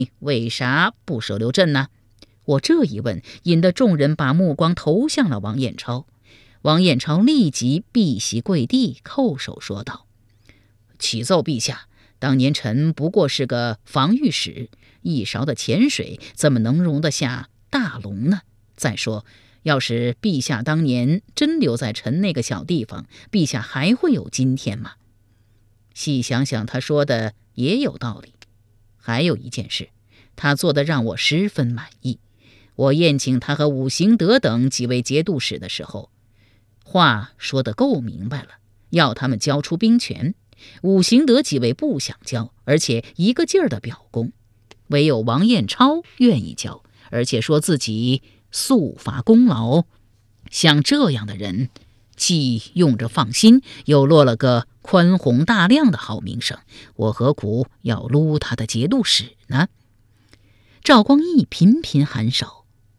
为啥不收留朕呢？我这一问，引得众人把目光投向了王彦超。王彦超立即避席跪地，叩首说道：启奏陛下，当年臣不过是个防御使，一勺的浅水怎么能容得下大龙呢？再说，要是陛下当年真留在臣那个小地方，陛下还会有今天吗？细想想，他说的也有道理。还有一件事，他做的让我十分满意。我宴请他和武行德等几位节度使的时候，话说得够明白了，要他们交出兵权。武行德几位不想交，而且一个劲儿的表功，唯有王彦超愿意交，而且说自己速发功劳。像这样的人，既用着放心，又落了个宽宏大量的好名声，我何苦要撸他的节度使呢？赵光义频频颔首。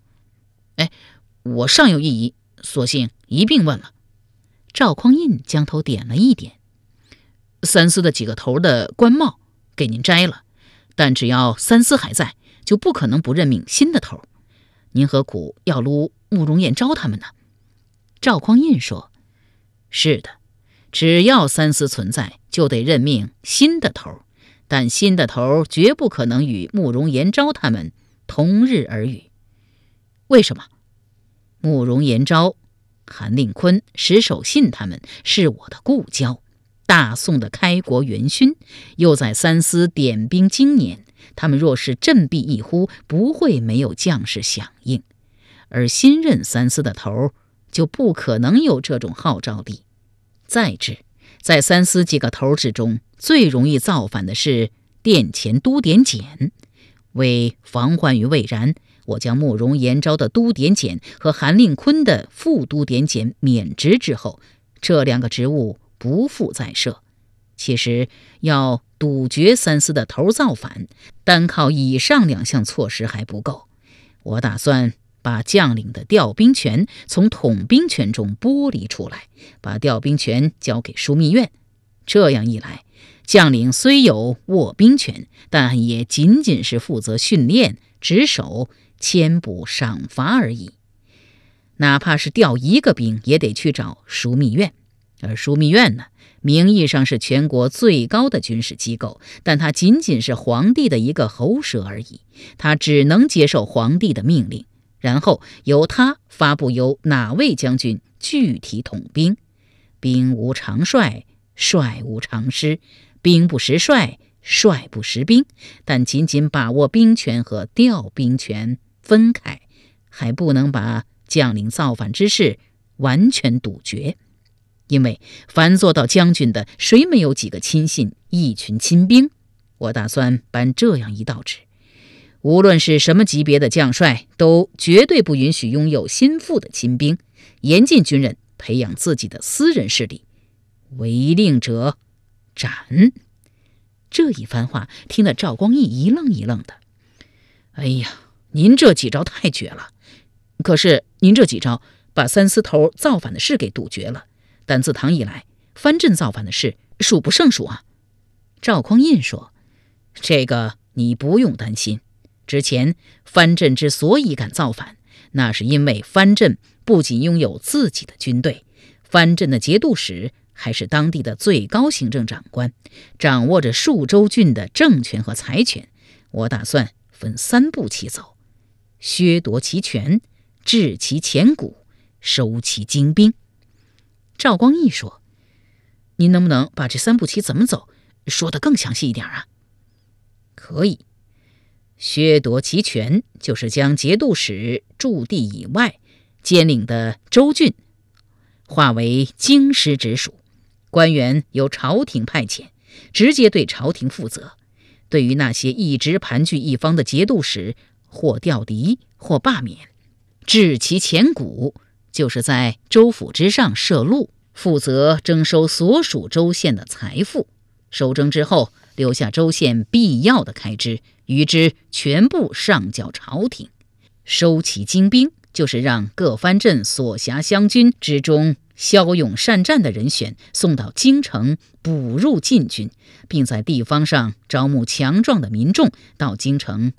我尚有异议，索性一并问了。赵匡胤将头点了一点。三司的几个头的官帽给您摘了，但只要三司还在，就不可能不任命新的头。您何苦要撸慕容彦昭他们呢？赵匡胤说：是的，只要三司存在，就得任命新的头，但新的头绝不可能与慕容彦昭他们同日而语。为什么？慕容彦昭、韩令坤、石守信他们是我的故交，大宋的开国元勋，又在三司点兵经年，他们若是振臂一呼，不会没有将士响应。而新任三司的头就不可能有这种号召力。再之，在三司几个头之中，最容易造反的是殿前都点检。为防患于未然，我将慕容彦昭的都点检和韩令坤的副都点检免职之后，这两个职务不复再设。其实要堵绝三司的头造反，单靠以上两项措施还不够。我打算把将领的调兵权从统兵权中剥离出来，把调兵权交给枢密院。这样一来，将领虽有握兵权，但也仅仅是负责训练、值守、迁补、赏罚而已。哪怕是调一个兵，也得去找枢密院。而枢密院呢，名义上是全国最高的军事机构，但它仅仅是皇帝的一个喉舌而已。它只能接受皇帝的命令，然后由他发布由哪位将军具体统兵。兵无常帅，帅无常师，兵不识帅，帅不识兵。但仅仅把握兵权和调兵权分开，还不能把将领造反之事完全杜绝。因为凡做到将军的，谁没有几个亲信、一群亲兵？我打算颁这样一道旨：无论是什么级别的将帅，都绝对不允许拥有心腹的亲兵，严禁军人培养自己的私人势力，违令者斩。这一番话听得赵光义一愣一愣的。哎呀，您这几招太绝了！可是您这几招把三司头造反的事给杜绝了，但自唐以来，藩镇造反的事数不胜数啊。赵匡胤说：这个你不用担心。之前藩镇之所以敢造反，那是因为藩镇不仅拥有自己的军队，藩镇的节度使还是当地的最高行政长官，掌握着数州郡的政权和财权。我打算分三步棋走：削夺其权，治其前谷，收其精兵。赵光义说：您能不能把这三步棋怎么走说得更详细一点啊？可以。削夺其权就是将节度使驻地以外兼领的州郡划为京师直属，官员由朝廷派遣，直接对朝廷负责。对于那些一直盘踞一方的节度使，或调离或罢免。治其前谷就是在州府之上设路，负责征收所属州县的财富，收征之后留下州县必要的开支，余之全部上缴朝廷。收其精兵就是让各藩镇所辖乡军之中骁勇善战的人选送到京城补入禁军，并在地方上招募强壮的民众到京城